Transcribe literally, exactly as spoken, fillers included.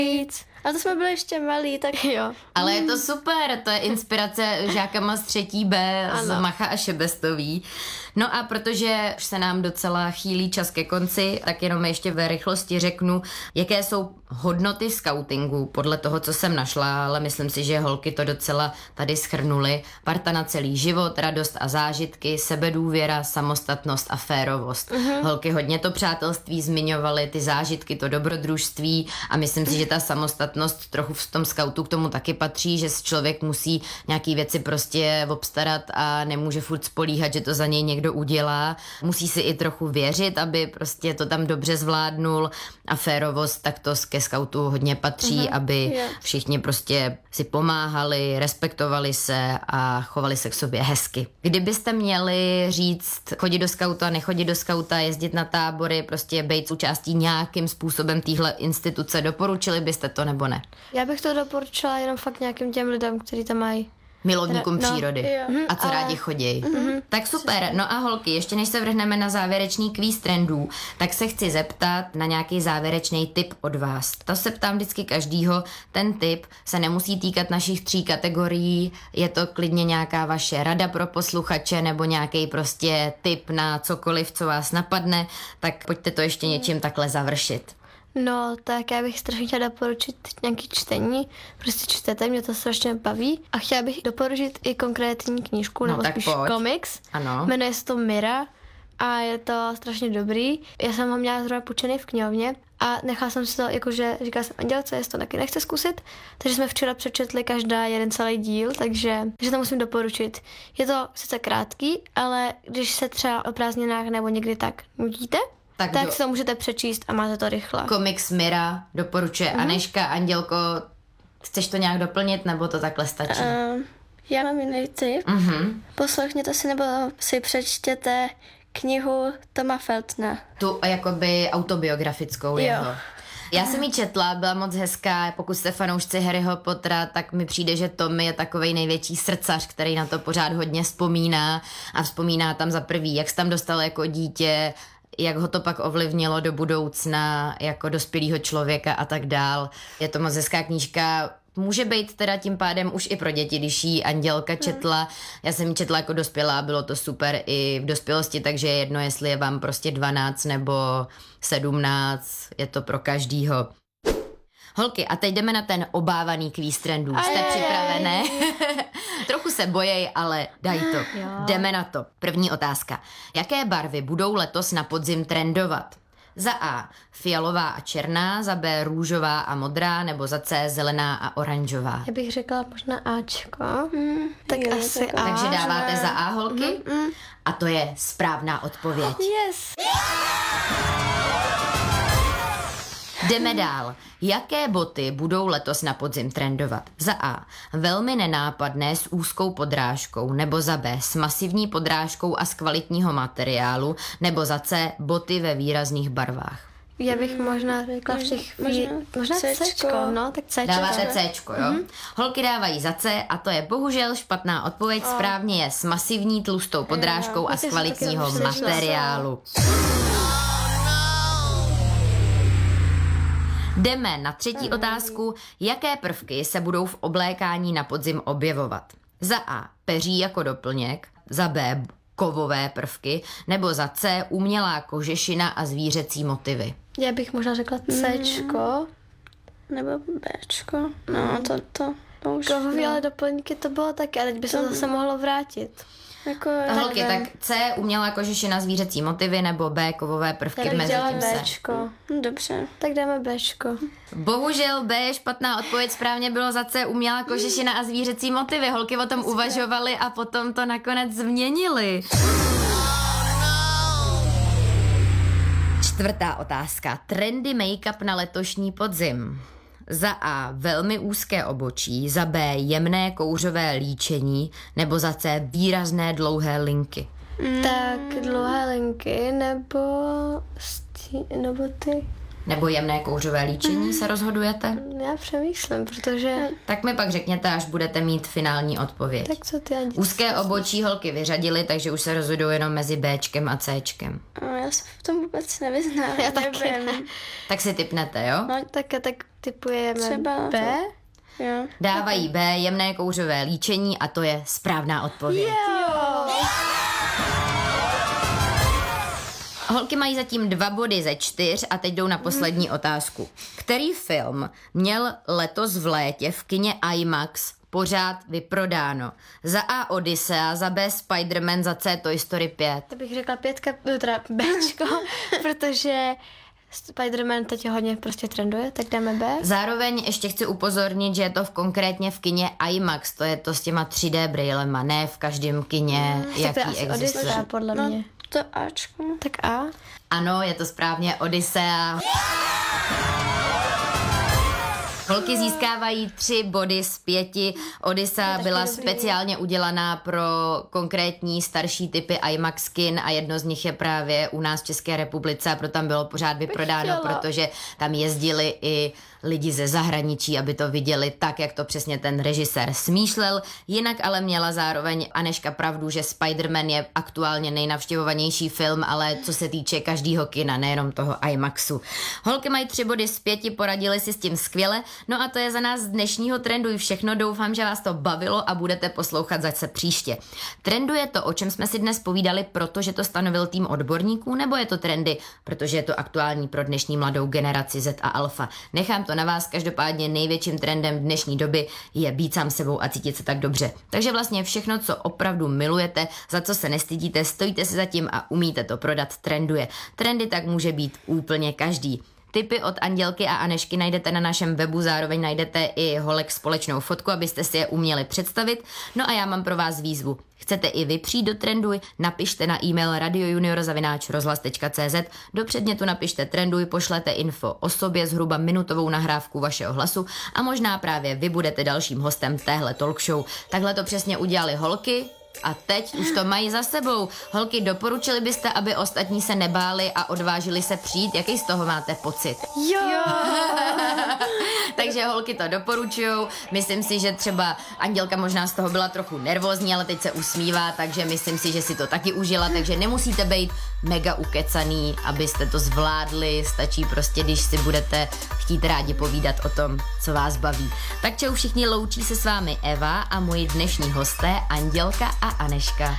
víc. A to jsme byli ještě malí, tak jo. Ale je to super, to je inspirace žákama z třetí B, z Macha a Šebestový. No a protože už se nám docela chýlí čas ke konci, tak jenom ještě ve rychlosti řeknu, jaké jsou hodnoty skautingu podle toho, co jsem našla, ale myslím si, že holky to docela tady shrnuly. Parta na celý život, radost a zážitky, sebedůvěra, samostatnost a férovost. Uh-huh. Holky hodně to přátelství zmiňovaly, ty zážitky, to dobrodružství a myslím si, že ta samostatnost trochu v tom skautu k tomu taky patří, že člověk musí nějaký věci prostě obstarat a nemůže furt spolíhat, že to za něj někdo udělá. Musí si i trochu věřit, aby prostě to tam dobře zvládnul a férovost, tak to ke skautu hodně patří, uh-huh. aby yeah. všichni prostě si pomáhali, respektovali se a chovali se k sobě hezky. Kdybyste měli říct chodit do skauta, nechodit do skauta, jezdit na tábory, prostě být součástí nějakým způsobem téhle instituce, doporučili byste to nebo ne? Já bych to doporučila jenom fakt nějakým těm lidem, kteří tam mají. Milovníkům no, přírody. Jo. A co ale... rádi chodějí. Mm-hmm. Tak super. No a holky, ještě než se vrhneme na závěrečný kvíz trendů, tak se chci zeptat na nějaký závěrečný tip od vás. To se ptám vždycky každýho. Ten tip se nemusí týkat našich tří kategorií. Je to klidně nějaká vaše rada pro posluchače nebo nějaký prostě tip na cokoliv, co vás napadne. Tak pojďte to ještě něčím takhle završit. No, tak já bych strašně chtěla doporučit nějaké čtení. Prostě čtete, mě to strašně baví. A chtěla bych doporučit i konkrétní knížku, no, nebo spíš pojď. komiks. Ano. Jmenuje se to Mira a je to strašně dobrý. Já jsem ho měla zrovna půjčený v knihovně a nechala jsem si to, jakože říkala jsem Andělce, jestli to taky nechce zkusit. Takže jsme včera přečetli každá jeden celý díl, takže, takže to musím doporučit. Je to sice krátký, ale když se třeba o prázdninách nebo někdy tak nudíte, tak, tak do... si to můžete přečíst a máte to rychle. Komiks Mira doporučuje mm-hmm. Anežka. Andělko, chceš to nějak doplnit, nebo to takhle stačí? Uh, já mám jiný tip. Mm-hmm. Poslechněte si nebo si přečtěte knihu Toma Feltna. Tu jakoby autobiografickou jo. jeho. Já jsem ji četla, byla moc hezká, pokud jste fanoušci Harryho Pottera, tak mi přijde, že Tom je takovej největší srdcař, který na to pořád hodně vzpomíná a vzpomíná tam za prvý, jak se tam dostal jako dítě, jak ho to pak ovlivnilo do budoucna jako dospělého člověka a tak dál. Je to moc hezká knížka, může být teda tím pádem už i pro děti, když jí Andělka četla. Já jsem ji četla jako dospělá, bylo to super i v dospělosti, takže je jedno, jestli je vám prostě dvanáct nebo sedmnáct, je to pro každýho. Holky, a teď jdeme na ten obávaný kvíz trendů. Jste Ajajaj. připravené? Trochu se bojej, ale daj to. Jo. Jdeme na to. První otázka. Jaké barvy budou letos na podzim trendovat? Za A fialová a černá, za B růžová a modrá, nebo za C zelená a oranžová. Já bych řekla možná Ačko. Hmm, Tak jo, asi tak- A. Takže dáváte že- za A, holky? Mm, mm. A to je správná odpověď. Yes. Jdeme dál. Jaké boty budou letos na podzim trendovat? Za A. Velmi nenápadné s úzkou podrážkou, nebo za B. S masivní podrážkou a z kvalitního materiálu, nebo za C. Boty ve výrazných barvách. Já bych možná řekla v těch chvíli... Možná Možná Cčko. Cčko, no, tak Cčko. Dáváte Cčko, jo? Mm-hmm. Holky dávají za C a to je bohužel špatná odpověď. Oh. Správně je s masivní tlustou podrážkou a z Já jsem kvalitního taky slyšela. materiálu. Jdeme na třetí otázku. Jaké prvky se budou v oblékání na podzim objevovat? Za A. Peří jako doplněk, za B. kovové prvky, nebo za C. umělá kožešina a zvířecí motivy. Já bych možná řekla Cčko. Nebo Bčko. No, to, to, to už... Kovový, no. ale doplňky to bylo taky, a teď by se to zase mohlo vrátit. Jako, Holky, tak C. umělá kožešina, zvířecí motivy, nebo B. kovové prvky, Tak mezi děláme tím se. Bčko. Hm, dobře. Tak dáme Bčko. Bohužel B je špatná odpověď, správně bylo za C. umělá kožešina a zvířecí motivy. Holky o tom uvažovaly a potom to nakonec změnili. Čtvrtá otázka. Trendy make-up na letošní podzim. Za A velmi úzké obočí, za B jemné kouřové líčení, nebo za C výrazné dlouhé linky. Mm. Tak dlouhé linky, nebo stí, nebo ty... Nebo jemné kouřové líčení mm. se rozhodujete? Já přemýšlím, protože... Tak mi pak řekněte, až budete mít finální odpověď. Tak co ty, Andi? Úzké obočí holky vyřadily, takže už se rozhodují jenom mezi Bčkem a Cčkem. No, já se v tom vůbec nevyznám. Já taky ne. Tak si tipnete, jo? No, tak, tak typujeme Třeba B. Jo. Dávají B, jemné kouřové líčení, a to je správná odpověď. Jo. Holky mají zatím dva body ze čtyř a teď jdou na poslední mm. otázku. Který film měl letos v létě v kině IMAX pořád vyprodáno? Za A Odyssea, za B Spider-Man, za C Toy Story pět. To bych řekla pětka, teda Bčko, protože Spider-Man teď hodně prostě trenduje, tak dáme B. Zároveň ještě chci upozornit, že je to v konkrétně v kině IMAX, to je to s těma tři dé brýlema, ne v každém kině, mm, jaký to je asi existuje. Odyssea, podle No, mě. to Ačko. Tak A. Ano, je to správně Odyssea. Holky získávají tři body z pěti. Odyssea byla speciálně udělaná pro konkrétní starší typy IMAX kin a jedno z nich je právě u nás v České republice a proto tam bylo pořád vyprodáno, protože tam jezdili i lidi ze zahraničí, aby to viděli tak, jak to přesně ten režisér smýšlel. Jinak ale měla zároveň Anežka pravdu, že Spider-Man je aktuálně nejnavštěvovanější film, ale co se týče každého kina, nejenom toho IMAXu. Holky mají tři body z pěti, poradili si s tím skvěle. No a to je za nás z dnešního Trendu i všechno. Doufám, že vás to bavilo a budete poslouchat zase příště. Trendu je to, o čem jsme si dnes povídali, protože to stanovil tým odborníků, nebo je to trendy, protože je to aktuální pro dnešní mladou generaci Z a Alfa. Nechám to na vás, každopádně největším trendem dnešní doby je být sám sebou a cítit se tak dobře. Takže vlastně všechno, co opravdu milujete, za co se nestydíte, stojíte si za tím a umíte to prodat, trenduje. Trendy tak může být úplně každý. Tipy od Andělky a Anežky najdete na našem webu, zároveň najdete i holek společnou fotku, abyste si je uměli představit. No a já mám pro vás výzvu. Chcete i vy přijít do Trenduj? Napište na e-mail radiojunior zavináč rozhlas tečka cé zet. Do předmětu napište Trenduj, pošlete info o sobě, zhruba minutovou nahrávku vašeho hlasu a možná právě vy budete dalším hostem téhle talk show. Takhle to přesně udělali holky. A teď už to mají za sebou. Holky, doporučili byste, aby ostatní se nebáli a odvážili se přijít? Jaký z toho máte pocit? Jo! Takže holky to doporučujou. Myslím si, že třeba Andělka možná z toho byla trochu nervózní, ale teď se usmívá, takže myslím si, že si to taky užila, takže nemusíte být mega ukecaný, abyste to zvládli. Stačí prostě, když si budete chtít rádi povídat o tom, co vás baví. Tak čau všichni, loučí se s vámi Eva a moji dnešní hosté Andělka a Anežka.